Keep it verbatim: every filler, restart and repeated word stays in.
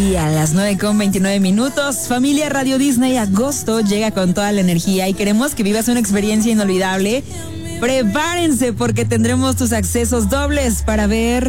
Y a las nueve con veintinueve minutos, familia Radio Disney, agosto llega con toda la energía y queremos que vivas una experiencia inolvidable. Prepárense porque tendremos tus accesos dobles para ver